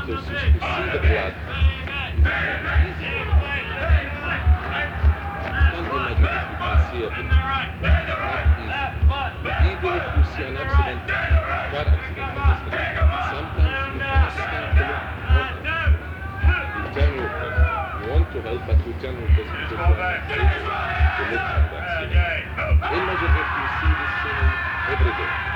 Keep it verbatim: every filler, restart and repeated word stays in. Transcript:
doctors used to see the blood. It's easy. You can't imagine if you can see it. It's not easy. But even if you see an accident, car accident on the street, sometimes you cannot stand to look over. You turn your face. You want to help, but you turn your face because you are not able to look at the accident. Imagine if you see this scenery every day.